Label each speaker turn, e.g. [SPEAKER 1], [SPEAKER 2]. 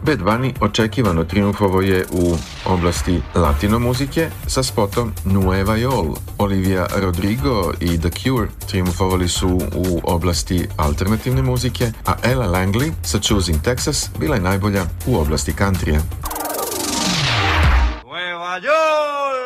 [SPEAKER 1] Bad Bunny očekivano triumfovao je u oblasti latino muzike sa spotom Nueva York. Olivia Rodrigo i The Cure triumfovali su u oblasti alternativne muzike, a Ella Langley sa Choosing Texas bila je najbolja u oblasti countrya.